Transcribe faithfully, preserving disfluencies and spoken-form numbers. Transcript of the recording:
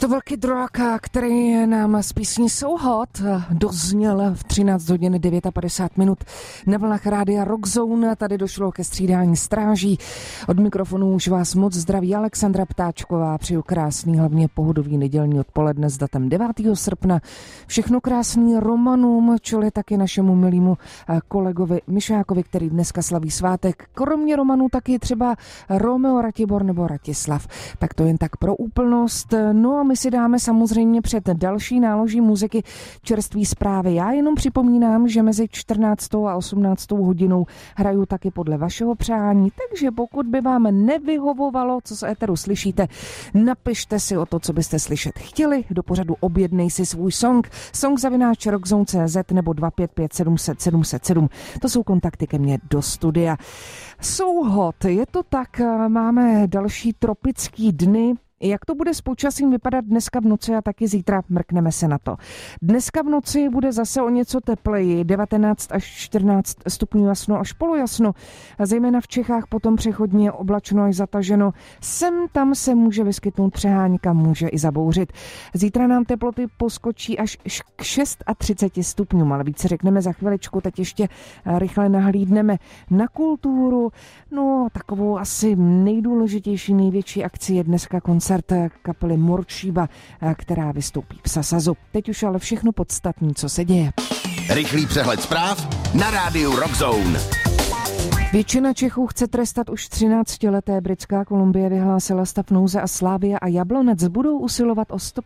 to velký drog, který nám z písní So Hot dozněl v třináct hodin padesát devět minut na vlnách rádia Rockzone. Tady došlo ke střídání stráží. Od mikrofonu už vás moc zdraví Alexandra Ptáčková. Přeju krásný, hlavně pohodový nedělní odpoledne s datem devátého srpna. Všechno krásný Romanům, čili taky našemu milému kolegovi Mišákovi, který dneska slaví svátek. Kromě Romanů taky třeba Romeo, Ratibor nebo Ratislav. Tak to jen tak pro úplnost. No a my si dáme samozřejmě před další náloží muziky čerství zprávy. Já jenom připomínám, že mezi čtrnáctou a osmnáctou hodinou hraju taky podle vašeho přání, takže pokud by vám nevyhovovalo, co z éteru slyšíte, napište si o to, co byste slyšet chtěli. Do pořadu objednej si svůj song. Song zavináč rockzone tečka cé zet nebo dva pět pět sedm set sedm set sedm. To jsou kontakty ke mně do studia. So Hot, je to tak, máme další tropický dny. Jak to bude s počasím vypadat dneska v noci a taky zítra, mrkneme se na to. Dneska v noci bude zase o něco tepleji, devatenáct až čtrnáct stupňů jasno až polojasno. A zejména v Čechách potom přechodně oblačno až zataženo. Sem tam se může vyskytnout přehánka, může i zabouřit. Zítra nám teploty poskočí až k třicet šest stupňům, ale více řekneme za chviličku. Teď ještě rychle nahlídneme na kulturu. No, takovou asi nejdůležitější, největší akci je dneska koncert kapely Morčíba, která vystoupí v Sasazu. Teď už ale všechno podstatné, co se děje. Rychlý přehled zpráv na rádiu Rockzone. Většina Čechů chce trestat už třináctileté. Britská Kolumbie vyhlásila stav nouze a Slavia a Jablonec budou usilovat o stop